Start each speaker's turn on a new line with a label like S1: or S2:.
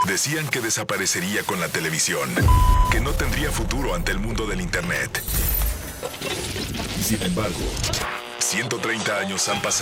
S1: Decían que desaparecería con la televisión, que no tendría futuro ante el mundo del Internet. Sin embargo, 130 años han pasado.